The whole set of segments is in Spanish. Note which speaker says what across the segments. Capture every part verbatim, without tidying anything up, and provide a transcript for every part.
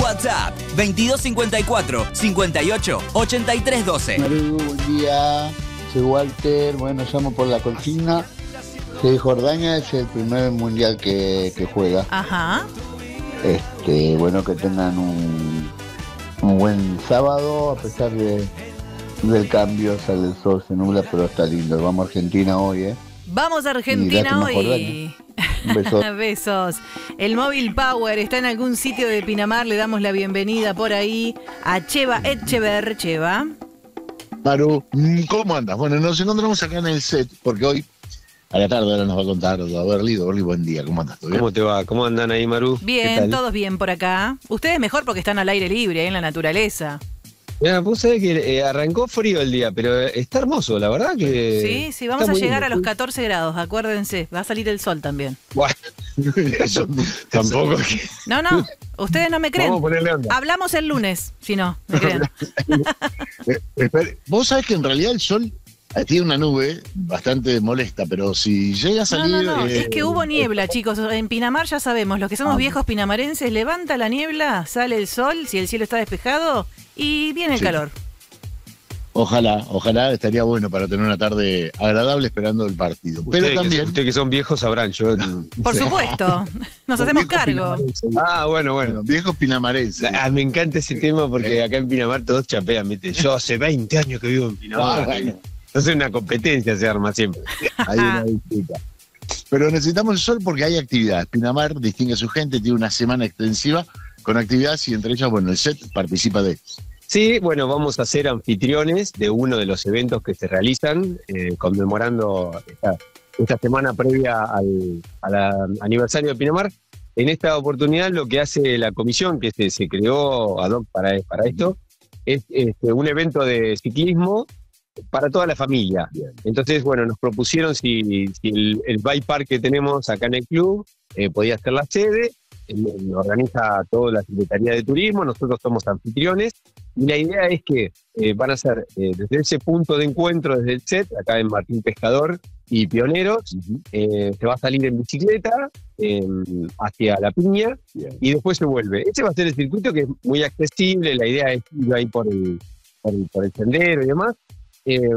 Speaker 1: WhatsApp veintidós cincuenta y cuatro, cincuenta y ocho, ochenta y tres doce.
Speaker 2: Maru, buen día. Soy Walter. Bueno, llamo por la consigna. Sí, Jordania es el primer mundial que, que juega.
Speaker 3: Ajá.
Speaker 2: Este, bueno, que tengan un, un buen sábado, a pesar de, del cambio, sale el sol, se nubla, pero está lindo. Vamos a Argentina hoy, ¿eh?
Speaker 3: Vamos a Argentina hoy.
Speaker 2: Jordania. Un beso.
Speaker 3: Besos. El Móvil Power está en algún sitio de Pinamar. Le damos la bienvenida por ahí a Cheva Etchever. Cheva.
Speaker 4: Maru, ¿cómo andas? Bueno, nos encontramos acá en el set, porque hoy, a la tarde, ahora nos va a contar a Berli. Berli, buen día, ¿cómo andas?
Speaker 5: ¿Cómo te va? ¿Cómo andan ahí, Maru?
Speaker 3: Bien, todos bien por acá. Ustedes mejor porque están al aire libre, ahí en la naturaleza.
Speaker 5: Mira, vos sabés que eh, arrancó frío el día, pero está hermoso, la verdad que...
Speaker 3: Sí, sí, vamos a llegar lindo. A los catorce grados, acuérdense, va a salir el sol también.
Speaker 5: Bueno, eso tampoco...
Speaker 3: No, no, ustedes no me creen.
Speaker 5: Vamos a ponerle onda.
Speaker 3: Hablamos el lunes, si no, me creen.
Speaker 4: Vos sabés que en realidad el sol tiene una nube bastante molesta, pero si llega a salir...
Speaker 3: No, no, no,
Speaker 4: eh,
Speaker 3: es que hubo niebla, chicos. En Pinamar ya sabemos, los que somos ah, viejos pinamarenses, levanta la niebla, sale el sol, si el cielo está despejado, y viene el sí. calor.
Speaker 4: Ojalá, ojalá, estaría bueno para tener una tarde agradable esperando el partido. Pero
Speaker 5: Ustedes
Speaker 4: también...
Speaker 5: que, ustedes que son viejos sabrán, yo...
Speaker 3: Por supuesto, nos hacemos cargo.
Speaker 5: Ah, bueno, bueno.
Speaker 4: Viejos pinamarenses.
Speaker 5: Ah, me encanta ese tema porque acá en Pinamar todos chapean, ¿viste? Yo hace veinte años que vivo en Pinamar. Ah, bueno. Entonces una competencia se arma siempre.
Speaker 4: Hay una disputa. Pero necesitamos el sol porque hay actividades. Pinamar distingue a su gente, tiene una semana extensiva con actividades y entre ellas, bueno, el set participa de...
Speaker 5: Sí, bueno, vamos a ser anfitriones de uno de los eventos que se realizan, eh, conmemorando esta, esta semana previa al, al aniversario de Pinamar. En esta oportunidad lo que hace la comisión, que se, se creó ad hoc para, para esto, es este, un evento de ciclismo para toda la familia. Entonces, bueno, nos propusieron si, si el, el bike park que tenemos acá en el club eh, podía ser la sede. Lo organiza toda la Secretaría de Turismo, nosotros somos anfitriones, y la idea es que eh, van a ser eh, desde ese punto de encuentro, desde el set, acá en Martín Pescador y Pioneros, uh-huh. eh, se va a salir en bicicleta eh, hacia La Piña, yeah. y después se vuelve. Ese va a ser el circuito que es muy accesible, la idea es ir ahí por el, por el, por el sendero y demás, eh,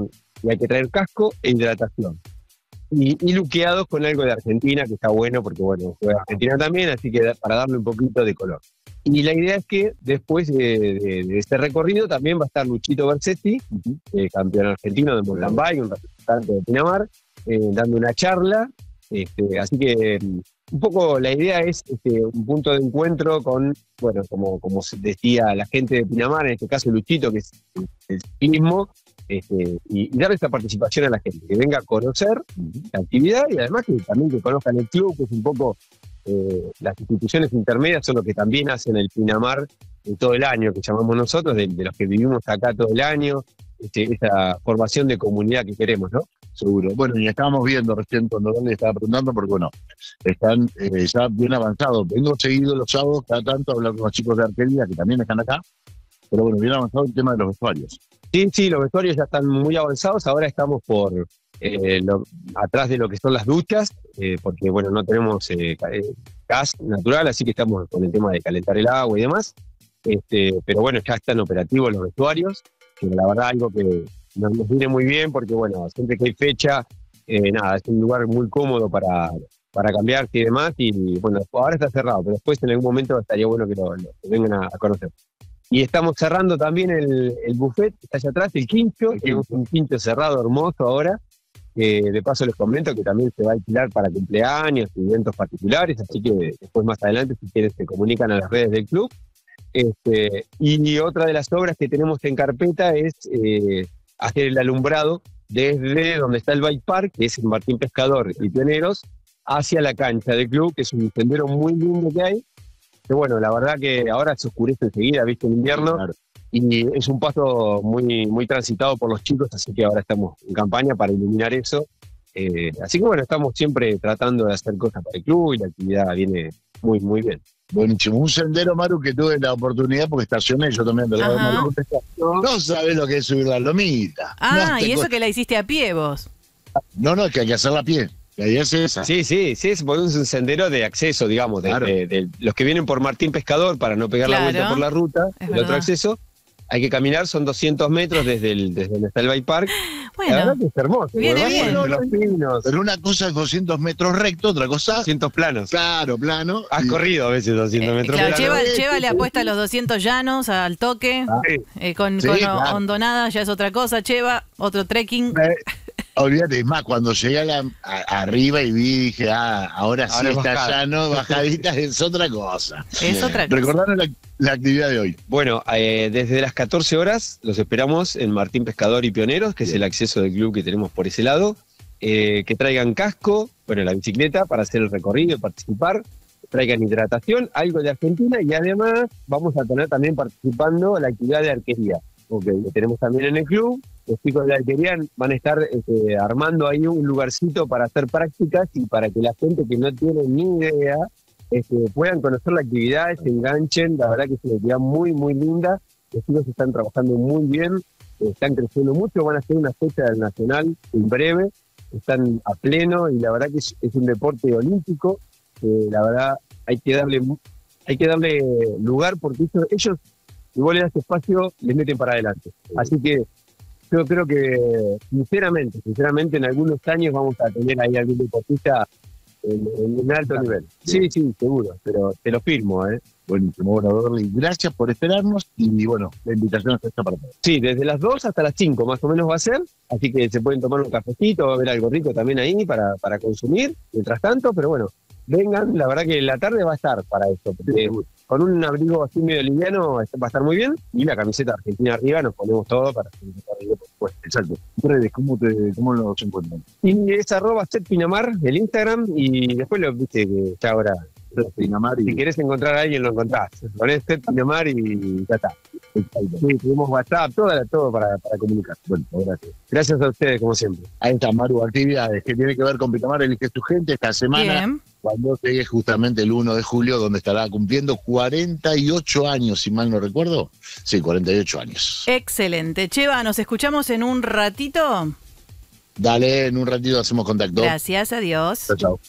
Speaker 5: y hay que traer casco e hidratación. Y, y luqueados con algo de Argentina, que está bueno, porque bueno, juega Argentina también, así que da, para darle un poquito de color. Y la idea es que después de, de, de este recorrido también va a estar Luchito Bersetti, uh-huh. eh, campeón argentino de mountain bike, un representante de Pinamar, eh, dando una charla. Este, así que un poco la idea es este, un punto de encuentro con, bueno, como, como decía la gente de Pinamar, en este caso Luchito, que es el, el ciclismo, Este, y, y dar esta participación a la gente, que venga a conocer la actividad y además que también que conozcan el club, que es un poco eh, las instituciones intermedias son lo que también hacen el Pinamar de todo el año, que llamamos nosotros, de, de los que vivimos acá todo el año, este, esta formación de comunidad que queremos, ¿no?
Speaker 4: Seguro. Bueno, y estábamos viendo recién cuando le estaba preguntando, porque bueno, están eh, ya bien avanzados. Vengo seguido los sábados, cada tanto a hablar con los chicos de arquería, que también están acá, pero bueno, bien avanzado el tema de los vestuarios.
Speaker 5: Sí, sí, los vestuarios ya están muy avanzados, ahora estamos por eh, lo, atrás de lo que son las duchas, eh, porque bueno, no tenemos eh, gas natural, así que estamos con el tema de calentar el agua y demás, este, pero bueno, ya están operativos los vestuarios, que la verdad algo que nos, nos viene muy bien, porque bueno, siempre que hay fecha, eh, nada, es un lugar muy cómodo para, para cambiarse y demás, y bueno, ahora está cerrado, pero después en algún momento estaría bueno que lo, lo que vengan a, a conocer. Y estamos cerrando también el, el buffet, que está allá atrás, el quincho, el tenemos un quincho cerrado hermoso ahora, que de paso les comento que también se va a alquilar para cumpleaños y eventos particulares, así que después más adelante, si quieren, se comunican a las redes del club. Este, y otra de las obras que tenemos en carpeta es eh, hacer el alumbrado desde donde está el bike park, que es en Martín Pescador y Pioneros, hacia la cancha del club, que es un sendero muy lindo que hay. Que bueno, la verdad que ahora se oscurece enseguida, viste, en invierno, claro. Y es un paso muy, muy transitado por los chicos, así que ahora estamos en campaña para iluminar eso. Eh, así que bueno, estamos siempre tratando de hacer cosas para el club y la actividad viene muy, muy bien.
Speaker 4: Buenísimo. Un sendero, Maru, que tuve la oportunidad porque estacioné yo también del lado de Maru. No sabes lo que es subir la lomita.
Speaker 3: Ah,
Speaker 4: no,
Speaker 3: y eso que la hiciste a pie vos.
Speaker 4: No, no, es que hay que hacerla a pie. La idea es esa.
Speaker 5: Sí, sí, sí, es un sendero de acceso, digamos, de,
Speaker 4: Claro.
Speaker 5: de, de los que vienen por Martín Pescador para no pegar
Speaker 3: Claro.
Speaker 5: la vuelta por la ruta,
Speaker 3: Es
Speaker 5: el otro
Speaker 3: verdad.
Speaker 5: acceso. Hay que caminar, son doscientos metros desde, el, desde donde está el Bike Park. La
Speaker 3: Bueno,
Speaker 5: verdad que es hermoso.
Speaker 3: Viene
Speaker 5: porque vas
Speaker 3: bien.
Speaker 5: por entre los pinos,
Speaker 4: Pero una cosa es doscientos metros recto, otra cosa,
Speaker 5: doscientos planos.
Speaker 4: claro, plano.
Speaker 5: Has
Speaker 4: y-
Speaker 5: corrido a veces doscientos
Speaker 3: eh,
Speaker 5: metros
Speaker 3: claro,
Speaker 5: planos.
Speaker 3: Cheva, Cheva le apuesta a los doscientos llanos al toque,
Speaker 4: Ah,
Speaker 5: Sí.
Speaker 3: eh, con,
Speaker 4: Sí,
Speaker 3: con
Speaker 4: claro.
Speaker 3: hondonada ya es otra cosa, Cheva, otro trekking.
Speaker 4: Eh, olvídate, es más, cuando llegué a la, a- arriba y vi, dije, ah, ahora sí
Speaker 5: Ahora es
Speaker 4: está
Speaker 5: bajada.
Speaker 4: llano, bajadita, es otra cosa.
Speaker 3: Es otra cosa.
Speaker 4: Recordaron la, la actividad de hoy.
Speaker 5: Bueno, eh, desde las catorce horas los esperamos en Martín Pescador y Pioneros, que es el acceso del club que tenemos por ese lado. Eh, que traigan casco, bueno, la bicicleta para hacer el recorrido y participar. Traigan hidratación, algo de Argentina y además vamos a tener también participando la actividad de arquería. Okay, lo tenemos también en el club. Los chicos de arquería van a estar este, armando ahí un lugarcito para hacer prácticas y para que la gente que no tiene ni idea este, puedan conocer la actividad, se enganchen. La verdad que es una actividad muy, muy linda. Los chicos están trabajando muy bien, están creciendo mucho, van a hacer una fecha del Nacional en breve, están a pleno y la verdad que es, es un deporte olímpico. Eh, la verdad hay que darle hay que darle lugar porque ellos, ellos si vos le das espacio, les meten para adelante. Así que yo creo que, sinceramente, sinceramente, en algunos años vamos a tener ahí algún deportista en, en un alto nivel. Sí, sí, seguro, pero te lo firmo, ¿eh?
Speaker 4: Buenísimo, bueno, Dorly, gracias por esperarnos y bueno, la invitación está hecha para todos.
Speaker 5: Sí, desde las dos hasta las cinco más o menos va a ser, así que se pueden tomar un cafecito, va a haber algo rico también ahí para, para consumir, mientras tanto, pero bueno, vengan, la verdad que la tarde va a estar para eso, porque con un abrigo así medio liviano va a estar muy bien, y la camiseta argentina arriba nos ponemos todo para hacer un recorrido, por supuesto.
Speaker 4: Exacto. Redes, ¿cómo, te, ¿cómo los encuentran?
Speaker 5: Y es arroba setpinamar, el Instagram, y después lo viste que ya ahora,
Speaker 4: Pinamar y...
Speaker 5: si querés encontrar a alguien lo encontrás, ponés setpinamar y ya está. Sí, tenemos WhatsApp, todo, todo para, para comunicar.
Speaker 4: Bueno, gracias.
Speaker 5: Gracias a ustedes, como siempre.
Speaker 4: Ahí está, Maru, actividades que tiene que ver con Pinamar, elige tu gente esta semana.
Speaker 3: Bien.
Speaker 4: Cuando llegue justamente el uno de julio, donde estará cumpliendo cuarenta y ocho años, si mal no recuerdo. Sí, cuarenta y ocho años.
Speaker 3: Excelente. Cheva, nos escuchamos en un ratito.
Speaker 4: Dale, en un ratito hacemos contacto.
Speaker 3: Gracias, adiós.
Speaker 4: Chao, chao.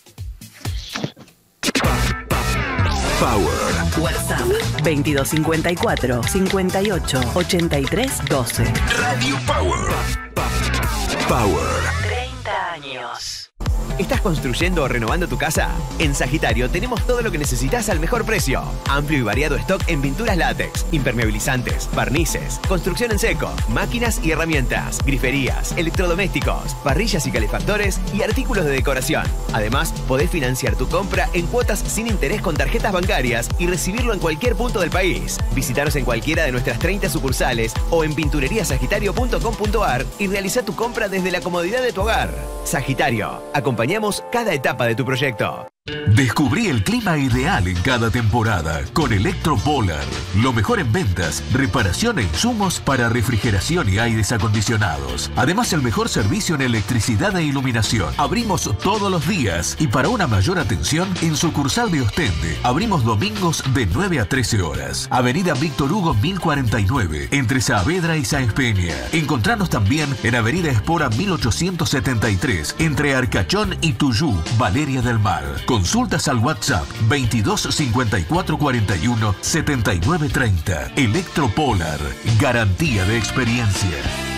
Speaker 6: Power.
Speaker 7: WhatsApp veintidós cincuenta y cuatro, cincuenta y ocho, ochenta y tres, doce.
Speaker 6: Radio Power. Power.
Speaker 7: treinta años.
Speaker 1: ¿Estás construyendo o renovando tu casa? En Sagitario tenemos todo lo que necesitas al mejor precio. Amplio y variado stock en pinturas látex, impermeabilizantes, barnices, construcción en seco, máquinas y herramientas, griferías, electrodomésticos, parrillas y calefactores y artículos de decoración. Además, podés financiar tu compra en cuotas sin interés con tarjetas bancarias y recibirlo en cualquier punto del país. Visítanos en cualquiera de nuestras treinta sucursales o en pintureriasagitario punto com punto ar y realiza tu compra desde la comodidad de tu hogar. Sagitario, acompañamos cada etapa de tu proyecto.
Speaker 6: Descubrí el clima ideal en cada temporada con Electropolar. Lo mejor en ventas, reparación e insumos para refrigeración y aires acondicionados. Además, el mejor servicio en electricidad e iluminación. Abrimos todos los días y para una mayor atención, en sucursal de Ostende. Abrimos domingos de nueve a trece horas. Avenida Víctor Hugo mil cuarenta y nueve, entre Saavedra y Sáenz Peña. Encontranos también en Avenida Espora mil ochocientos setenta y tres, entre Arcachón y Tuyú, Valeria del Mar. Consultas al WhatsApp veintidós cincuenta y cuatro cuarenta y uno setenta y nueve treinta. Electropolar, garantía de experiencia.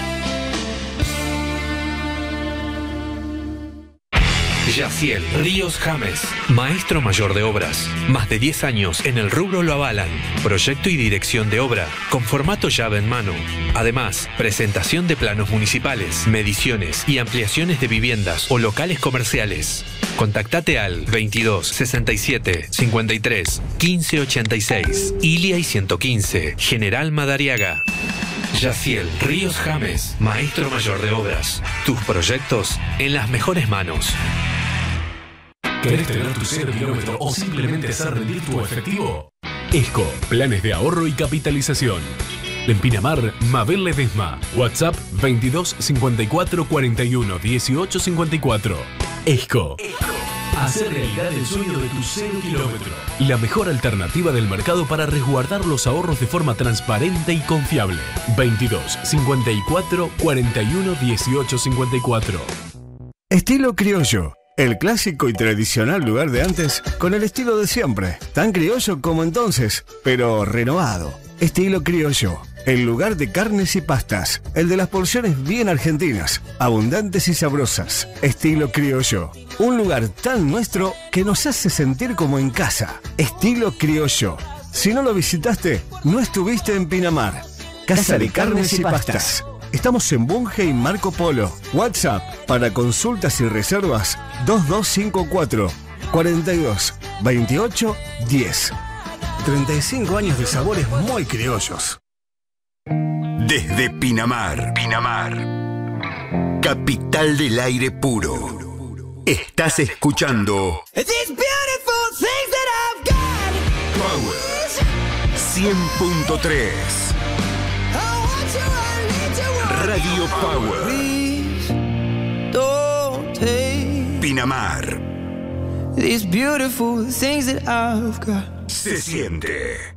Speaker 8: Yaciel Ríos James, maestro mayor de obras. Más de diez años en el rubro lo avalan. Proyecto y dirección de obra, con formato llave en mano. Además, presentación de planos municipales, mediciones y ampliaciones de viviendas o locales comerciales. Contactate al veintidós sesenta y siete cincuenta y tres quince ochenta y seis, Ilia y ciento quince, General Madariaga. Yaciel Ríos James, maestro mayor de obras. Tus proyectos en las mejores manos.
Speaker 9: ¿Querés tener tu cero kilómetro o simplemente hacer rendir tu efectivo? ESCO, planes de ahorro y capitalización. En Pinamar, Mabel Ledesma. WhatsApp veintidós cincuenta y cuatro cuarenta y uno dieciocho cincuenta y cuatro. ESCO. Hacer realidad el sueño de tu cero kilómetro. La mejor alternativa del mercado para resguardar los ahorros de forma transparente y confiable. veintidós cincuenta y cuatro cuarenta y uno dieciocho cincuenta y cuatro.
Speaker 10: Estilo criollo. El clásico y tradicional lugar de antes con el estilo de siempre. Tan criollo como entonces, pero renovado. Estilo criollo. El lugar de carnes y pastas. El de las porciones bien argentinas, abundantes y sabrosas. Estilo criollo. Un lugar tan nuestro que nos hace sentir como en casa. Estilo criollo. Si no lo visitaste, no estuviste en Pinamar. Casa de Carnes y Pastas. Estamos en Bunge y Marco Polo. WhatsApp para consultas y reservas dos dos cinco cuatro, cuarenta y dos, veintiocho, diez. treinta y cinco años de sabores muy criollos.
Speaker 11: Desde Pinamar, Pinamar, capital del aire puro. Estás escuchando Power cien punto tres. Radio Power. Pinamar. Se siente.